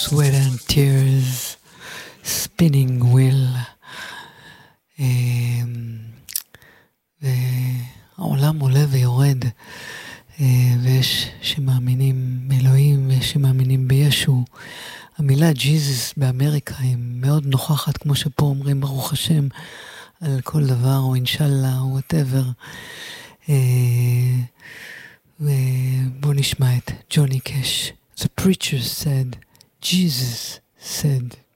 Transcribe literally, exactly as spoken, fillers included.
Sweat and Tears, Spinning Wheel. והעולם עולה ויורד, ויש שמאמינים באלוהים ויש שמאמינים בישו. המילה ג'יזוס באמריקה היא מאוד נוכחת, כמו שפה אומרים ברוך השם על כל דבר, או אינשאללה או whatever. ובוא נשמע את ג'וני קאש. The preacher said, Jesus said.